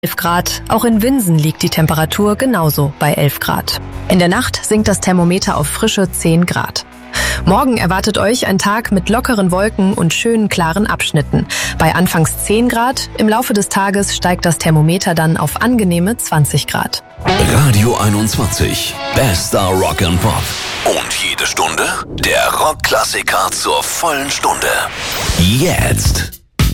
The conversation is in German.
11 Grad. Auch in Winsen liegt die Temperatur genauso bei 11 Grad. In der Nacht sinkt das Thermometer auf frische 10 Grad. Morgen erwartet euch ein Tag mit lockeren Wolken und schönen klaren Abschnitten. Bei anfangs 10 Grad, im Laufe des Tages steigt das Thermometer dann auf angenehme 20 Grad. Radio 21, bester Rock and Pop. Und jede Stunde der Rockklassiker zur vollen Stunde. Jetzt.